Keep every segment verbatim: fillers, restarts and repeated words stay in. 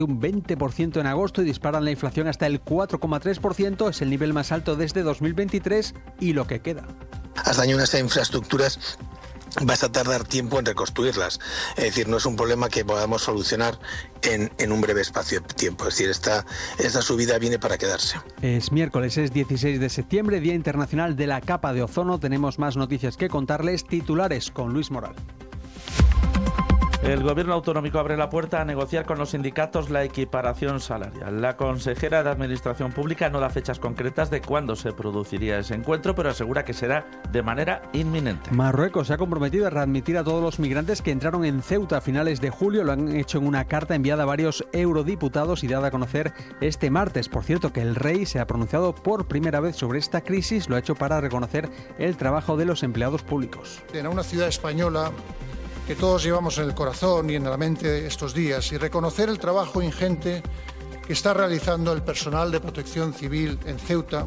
un veinte por ciento en agosto y disparan la inflación hasta el cuatro coma tres por ciento. Es el nivel más alto desde dos mil veintitrés y lo que queda. Has dañado estas infraestructuras, vas a tardar tiempo en reconstruirlas. Es decir, no es un problema que podamos solucionar en, en un breve espacio de tiempo. Es decir, esta, esta subida viene para quedarse. Es miércoles, es dieciséis de septiembre, Día Internacional de la Capa de Ozono. Tenemos más noticias que contarles. Titulares con Luis Moral. El Gobierno autonómico abre la puerta a negociar con los sindicatos la equiparación salarial. La consejera de Administración Pública no da fechas concretas de cuándo se produciría ese encuentro, pero asegura que será de manera inminente. Marruecos se ha comprometido a readmitir a todos los migrantes que entraron en Ceuta a finales de julio. Lo han hecho en una carta enviada a varios eurodiputados y dada a conocer este martes. Por cierto, que el rey se ha pronunciado por primera vez sobre esta crisis. Lo ha hecho para reconocer el trabajo de los empleados públicos. En una ciudad española que todos llevamos en el corazón y en la mente estos días, y reconocer el trabajo ingente que está realizando el personal de protección civil en Ceuta.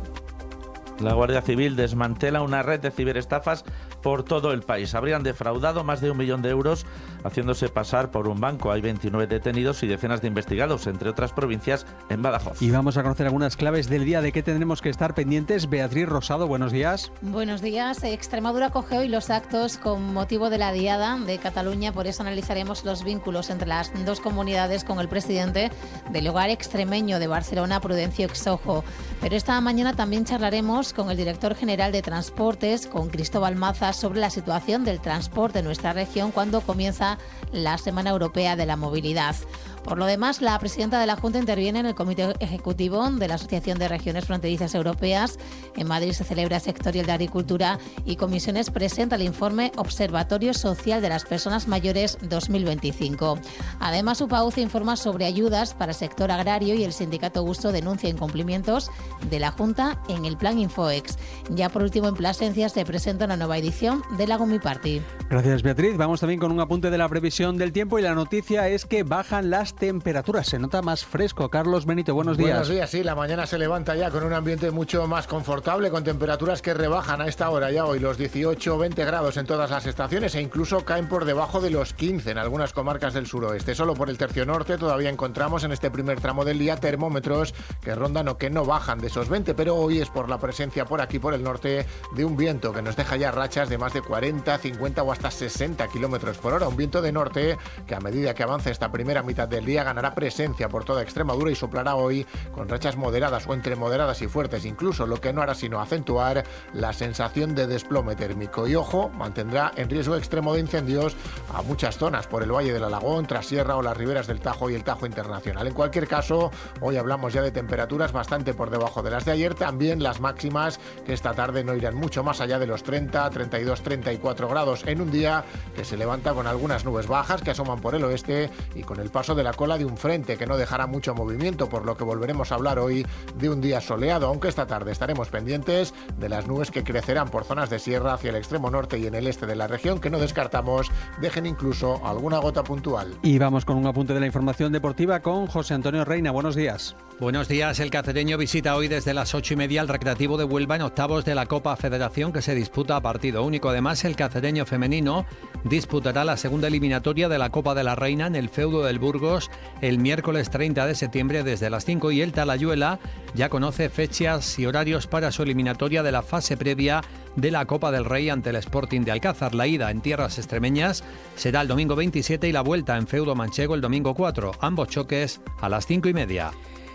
La Guardia Civil desmantela una red de ciberestafas por todo el país. Habrían defraudado más de un millón de euros haciéndose pasar por un banco. Hay veintinueve detenidos y decenas de investigados, entre otras provincias, en Badajoz. Y vamos a conocer algunas claves del día de qué tendremos que estar pendientes. Beatriz Rosado, buenos días. Buenos días. Extremadura coge hoy los actos con motivo de la Diada de Cataluña. Por eso analizaremos los vínculos entre las dos comunidades con el presidente del hogar extremeño de Barcelona, Prudencio Exojo. Pero esta mañana también charlaremos con el director general de Transportes, con Cristóbal Maza, sobre la situación del transporte en nuestra región cuando comienza la Semana Europea de la Movilidad. Por lo demás, la presidenta de la Junta interviene en el Comité Ejecutivo de la Asociación de Regiones Fronterizas Europeas. En Madrid se celebra Sectorial de Agricultura y Comisiones presenta el informe Observatorio Social de las Personas Mayores dos mil veinticinco. Además, UPAUCE informa sobre ayudas para el sector agrario y el sindicato Gusto denuncia incumplimientos de la Junta en el Plan Infoex. Ya por último, en Plasencia se presenta una nueva edición de la Gumi Party. Gracias, Beatriz. Vamos también con un apunte de la previsión del tiempo y la noticia es que bajan las temperaturas. Se nota más fresco. Carlos Benito, buenos días. Buenos días, sí. La mañana se levanta ya con un ambiente mucho más confortable, con temperaturas que rebajan a esta hora ya hoy los dieciocho o veinte grados en todas las estaciones e incluso caen por debajo de los quince en algunas comarcas del suroeste. Solo por el tercio norte todavía encontramos en este primer tramo del día termómetros que rondan o que no bajan de esos veinte, pero hoy es por la presencia por aquí, por el norte, de un viento que nos deja ya rachas de más de cuarenta, cincuenta o hasta sesenta kilómetros por hora. Un viento de norte que a medida que avance esta primera mitad del día ganará presencia por toda Extremadura y soplará hoy con rachas moderadas o entre moderadas y fuertes incluso, lo que no hará sino acentuar la sensación de desplome térmico. Y ojo, mantendrá en riesgo extremo de incendios a muchas zonas por el Valle del Alagón, Trasierra o las riberas del Tajo y el Tajo Internacional. En cualquier caso, hoy hablamos ya de temperaturas bastante por debajo de las de ayer, también las máximas que esta tarde no irán mucho más allá de los treinta, treinta y dos, treinta y cuatro grados en un día que se levanta con algunas nubes bajas que asoman por el oeste y con el paso de la cola de un frente que no dejará mucho movimiento, por lo que volveremos a hablar hoy de un día soleado, aunque esta tarde estaremos pendientes de las nubes que crecerán por zonas de sierra hacia el extremo norte y en el este de la región, que no descartamos dejen incluso alguna gota puntual. Y vamos con un apunte de la información deportiva con José Antonio Reina. Buenos días. Buenos días. El cacereño visita hoy desde las ocho y media el Recreativo de Huelva en octavos de la Copa Federación, que se disputa a partido único. Además, el cacereño femenino disputará la segunda eliminatoria de la Copa de la Reina en el feudo del Burgos el miércoles treinta de septiembre desde las cinco, y el Talayuela ya conoce fechas y horarios para su eliminatoria de la fase previa de la Copa del Rey ante el Sporting de Alcázar. La ida en tierras extremeñas será el domingo veintisiete y la vuelta en feudo manchego el domingo cuatro. Ambos choques a las cinco y media.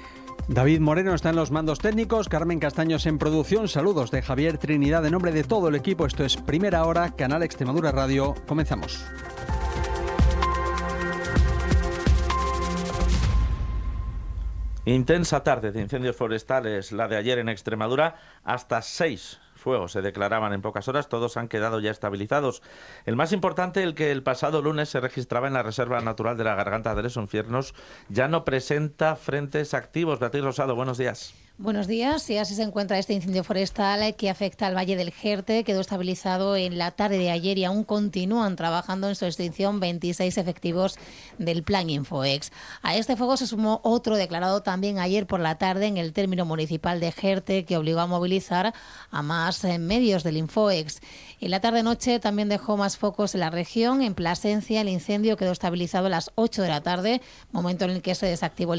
David Moreno está en los mandos técnicos, Carmen Castaños en producción. Saludos de Javier Trinidad en nombre de todo el equipo. Esto es Primera Hora, Canal Extremadura Radio. Comenzamos. Intensa tarde de incendios forestales, la de ayer en Extremadura. Hasta seis fuegos se declaraban en pocas horas, todos han quedado ya estabilizados. El más importante, el que el pasado lunes se registraba en la Reserva Natural de la Garganta de los Infiernos, ya no presenta frentes activos. Beatriz Rosado, buenos días. Buenos días. Y así se encuentra este incendio forestal que afecta al Valle del Jerte. Quedó estabilizado en la tarde de ayer y aún continúan trabajando en su extinción veintiséis efectivos del Plan Infoex. A este fuego se sumó otro declarado también ayer por la tarde en el término municipal de Jerte, que obligó a movilizar a más medios del Infoex. En la tarde-noche también dejó más focos en la región. En Plasencia el incendio quedó estabilizado a las ocho de la tarde, momento en el que se desactivó el